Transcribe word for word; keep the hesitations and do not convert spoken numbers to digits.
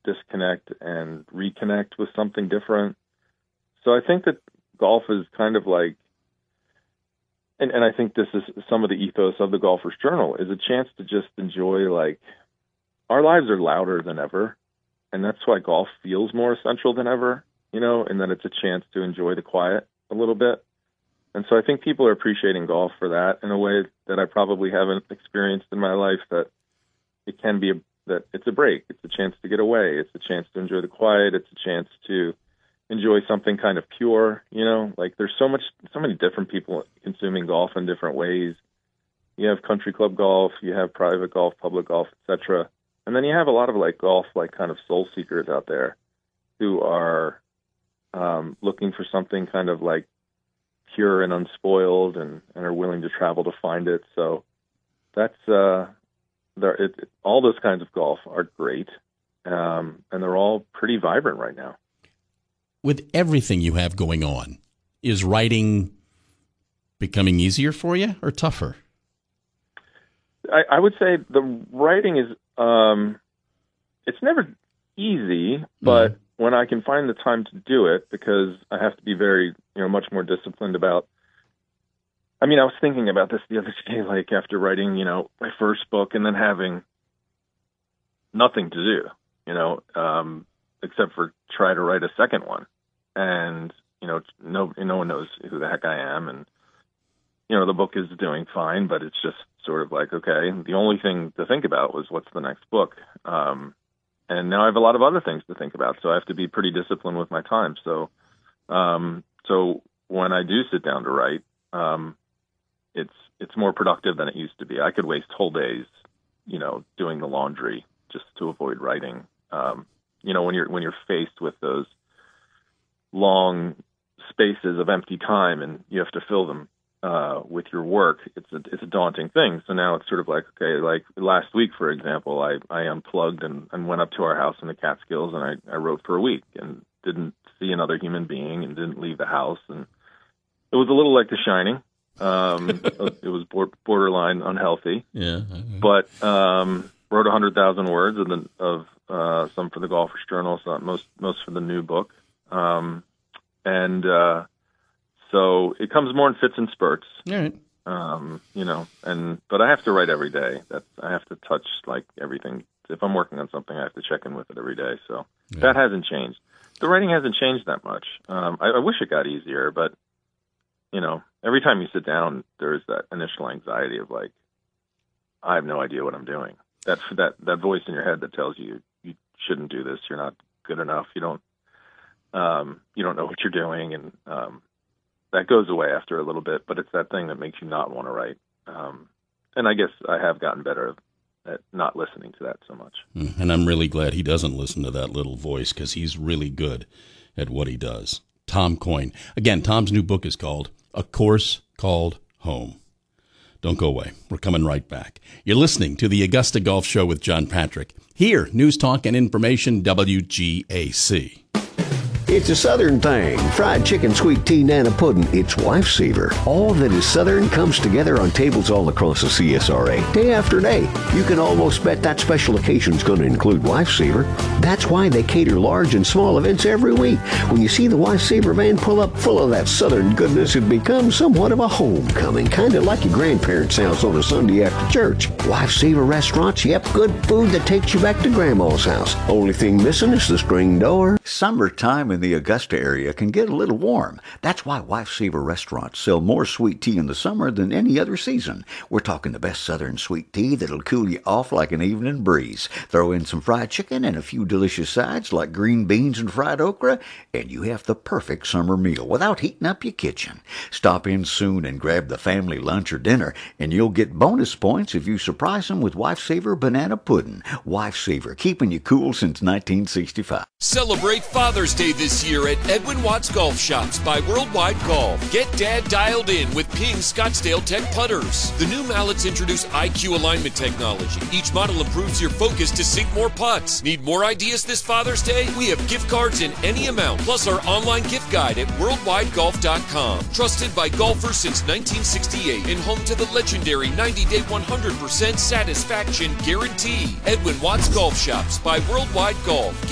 disconnect and reconnect with something different. So I think that golf is kind of like, and, and I think this is some of the ethos of the Golfer's Journal, is a chance to just enjoy, like, our lives are louder than ever, and that's why golf feels more essential than ever, you know, and that it's a chance to enjoy the quiet a little bit. And so I think people are appreciating golf for that in a way that I probably haven't experienced in my life, that it can be a, that it's a break. It's a chance to get away. It's a chance to enjoy the quiet. It's a chance to enjoy something kind of pure, you know, like there's so much, so many different people consuming golf in different ways. You have country club golf, you have private golf, public golf, et cetera. And then you have a lot of like golf, like kind of soul seekers out there who are um, looking for something kind of like pure and unspoiled, and, and are willing to travel to find it. So that's, uh, there, it, it, all those kinds of golf are great. Um, and they're all pretty vibrant right now. With everything you have going on, is writing becoming easier for you or tougher? I, I would say the writing is, um, it's never easy, but mm-hmm. when I can find the time to do it, because I have to be very, you know, much more disciplined about, I mean, I was thinking about this the other day, like after writing, you know, my first book and then having nothing to do, you know, um, except for try to write a second one. And, you know, no, no one knows who the heck I am. And, you know, the book is doing fine, but it's just sort of like, okay, the only thing to think about was what's the next book. Um, and now I have a lot of other things to think about. So I have to be pretty disciplined with my time. So, um, so when I do sit down to write, um, it's, it's more productive than it used to be. I could waste whole days, you know, doing the laundry just to avoid writing. Um, you know, when you're, when you're faced with those long spaces of empty time and you have to fill them uh, with your work, it's a, it's a daunting thing. So now it's sort of like, okay, like last week, for example, I, I unplugged and, and went up to our house in the Catskills, and I, I wrote for a week and didn't see another human being and didn't leave the house. And it was a little like The Shining. Um, it was borderline unhealthy, yeah, but um, wrote a hundred thousand words of, the, of uh, some for the Golfer's Journal, so most, most for the new book. Um, and, uh, so it comes more in fits and spurts, all right. um, you know, and, but I have to write every day. That's, I have to touch like everything. If I'm working on something, I have to check in with it every day. So yeah. That hasn't changed. The writing hasn't changed that much. Um, I, I wish it got easier, but you know, every time you sit down, there's that initial anxiety of like, I have no idea what I'm doing. That's that, that voice in your head that tells you, you shouldn't do this. You're not good enough. You don't, Um, you don't know what you're doing, and um, that goes away after a little bit, but it's that thing that makes you not want to write. Um, and I guess I have gotten better at not listening to that so much. And I'm really glad he doesn't listen to that little voice, because he's really good at what he does. Tom Coyne. Again, Tom's new book is called A Course Called Home. Don't go away. We're coming right back. You're listening to the Augusta Golf Show with John Patrick. Here, News Talk and Information, W G A C. It's a Southern thing. Fried chicken, sweet tea, nana pudding. It's Lifesaver. All that is Southern comes together on tables all across the C S R A, day after day. You can almost bet that special occasion's going to include Lifesaver. That's why they cater large and small events every week. When you see the Lifesaver van pull up full of that Southern goodness, it becomes somewhat of a homecoming, kind of like your grandparents' house on a Sunday after church. Lifesaver restaurants, yep, good food that takes you back to Grandma's house. Only thing missing is the screen door. Summertime in the Augusta area can get a little warm. That's why Lifesaver restaurants sell more sweet tea in the summer than any other season. We're talking the best Southern sweet tea that'll cool you off like an evening breeze. Throw in some fried chicken and a few delicious sides like green beans and fried okra, and you have the perfect summer meal without heating up your kitchen. Stop in soon and grab the family lunch or dinner, and you'll get bonus points if you surprise them with Lifesaver banana pudding. Lifesaver, keeping you cool since nineteen sixty-five. Celebrate Father's Day this year at Edwin Watts Golf Shops by Worldwide Golf. Get Dad dialed in with Ping Scottsdale Tech putters. The new mallets introduce I Q alignment technology. Each model improves your focus to sink more putts. Need more ideas this Father's Day? We have gift cards in any amount, plus our online gift guide at worldwide golf dot com. Trusted by golfers since nineteen sixty-eight and home to the legendary ninety day one hundred percent satisfaction guarantee. Edwin Watts Golf Shops by Worldwide Golf.